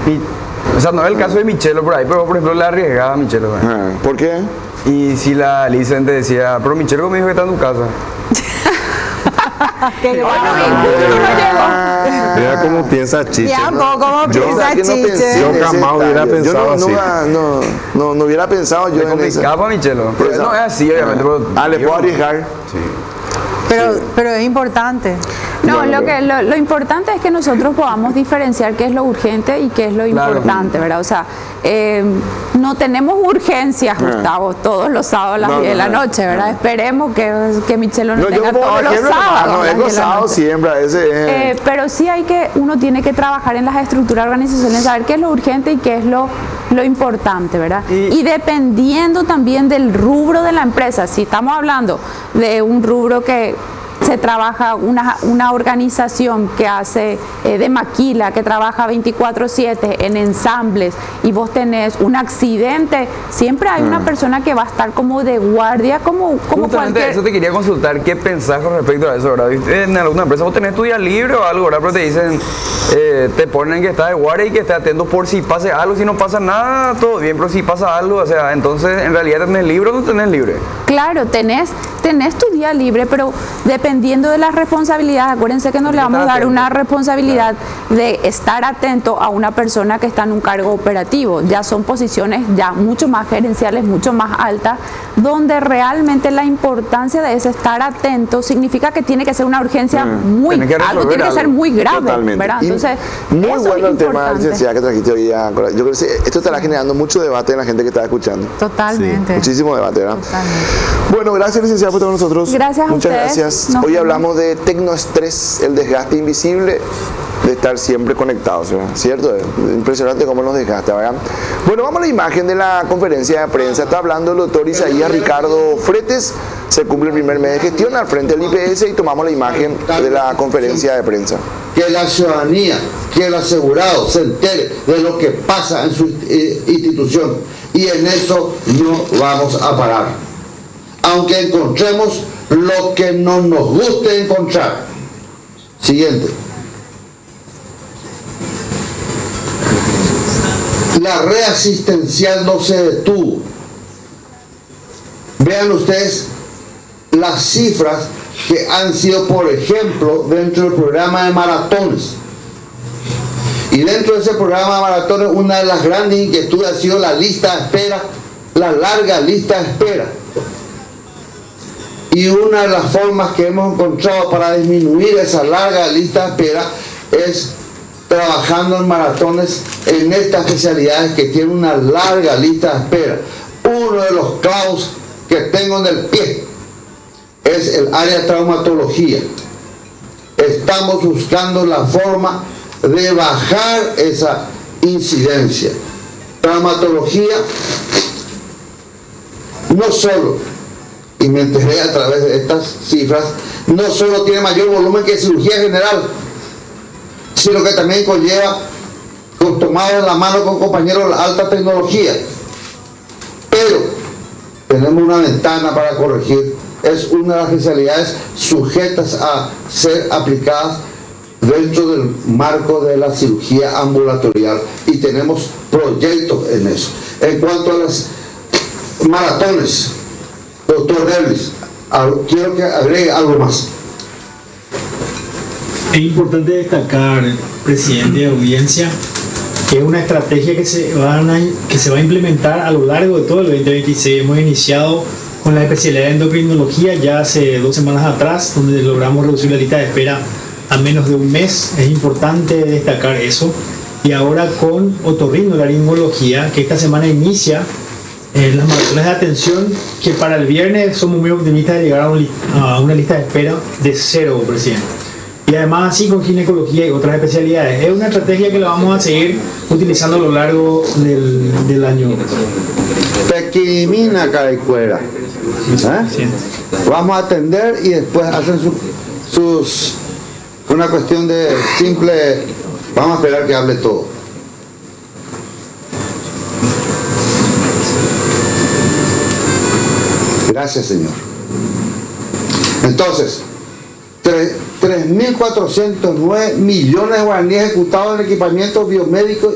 O sea, no es el caso de Michelo por ahí, pero por ejemplo le arriesgaba a Michelo. ¿Por qué? Y si la Licen te decía, pero Michelo me dijo que está en tu casa. Mira cómo piensa Chiche. Ya un poco como Yo piensa que no Chiche. pensé Yo en ese jamás hubiera detalle. pensado así. No hubiera pensado yo Le en eso. complicaba a Michelo. Pero No es así, obviamente. Pero le puedo arriesgar. Pero es importante. No, lo importante es que nosotros podamos diferenciar qué es lo urgente y qué es lo importante, ¿verdad? O sea, no tenemos urgencias, Gustavo, todos los sábados a las 10 de la noche, ¿verdad? Esperemos que Michelo no tenga todos los sábados. No, he gozado siempre a ese. Pero sí uno tiene que trabajar en las estructuras organizacionales, saber qué es lo urgente y qué es lo importante, ¿verdad? Y dependiendo también del rubro de la empresa, si estamos hablando de un rubro que se trabaja una organización que hace de maquila, que trabaja 24/7 en ensambles y vos tenés un accidente, siempre hay una persona que va a estar como de guardia, como cualquier... Eso te quería consultar, ¿qué pensás con respecto a eso, verdad? En alguna empresa vos tenés tu día libre o algo, ¿verdad? Pero te dicen, te ponen que estás de guardia y que estés atento por si pase algo, si no pasa nada, todo bien, pero si pasa algo, o sea, entonces en realidad tenés libre o no tenés libre. Claro, tenés tu día libre, pero dependiendo de las responsabilidades, acuérdense que no le vamos a dar una responsabilidad de estar atento a una persona que está en un cargo operativo. Ya son posiciones ya mucho más gerenciales, mucho más altas, donde realmente la importancia de ese estar atento significa que tiene que ser una urgencia algo tiene que ser muy grave, totalmente. ¿verdad? Entonces, muy eso bueno es el tema de importante. licenciada que trajiste hoy día. Yo creo que esto estará generando mucho debate en la gente que está escuchando. Totalmente. Muchísimo debate, ¿verdad? Totalmente. Bueno, gracias licenciada por estar con nosotros. Gracias a Muchas ustedes. gracias. Nos Hoy vemos. hablamos de tecnoestrés, el desgaste invisible de estar siempre conectados, ¿verdad? ¿Cierto? Impresionante cómo nos desgasta, ¿verdad? Bueno, vamos a la imagen de la conferencia de prensa. Está hablando el doctor Isaías Ricardo Fretes. Se cumple el primer mes de gestión al frente del IPS y tomamos la imagen de la conferencia de prensa. Que la ciudadanía, que el asegurado se entere de lo que pasa en su institución, y en eso no vamos a parar. Aunque encontremos lo que no nos guste encontrar. Siguiente. La red asistencial no se detuvo. Vean ustedes las cifras que han sido, por ejemplo, dentro del programa de maratones. Y dentro de ese programa de maratones, una de las grandes inquietudes ha sido la lista de espera, la larga lista de espera. Y una de las formas que hemos encontrado para disminuir esa larga lista de espera es trabajando en maratones en estas especialidades que tienen una larga lista de espera. Uno de los clavos que tengo en el pie es el área de traumatología. Estamos buscando la forma de bajar esa incidencia. Traumatología no solo, y me enteré a través de estas cifras, no solo tiene mayor volumen que cirugía general, sino que también conlleva, tomado en la mano con compañeros de la alta tecnología. Pero tenemos una ventana para corregir. Es una de las especialidades sujetas a ser aplicadas dentro del marco de la cirugía ambulatorial, y tenemos proyectos en eso. En cuanto a las maratones, doctor Derlis, quiero que agregue algo más. Es importante destacar, presidente de audiencia, que es una estrategia que se va a implementar a lo largo de todo el 2026. Hemos iniciado con la especialidad de endocrinología ya hace 2 semanas atrás, donde logramos reducir la lista de espera a menos de un mes. Es importante destacar eso. Y ahora con otorrinolaringología, que esta semana inicia las maratones de atención, que para el viernes somos muy optimistas de llegar a una lista de espera de 0, presidente. Y además así con ginecología y otras especialidades. Es una estrategia que la vamos a seguir utilizando a lo largo del año. Pequimina caricuera. Vamos a atender y después hacen una cuestión de simple, vamos a esperar que hable todo. Gracias, señor. Entonces, 3.409 millones de guaraníes ejecutados en equipamientos biomédicos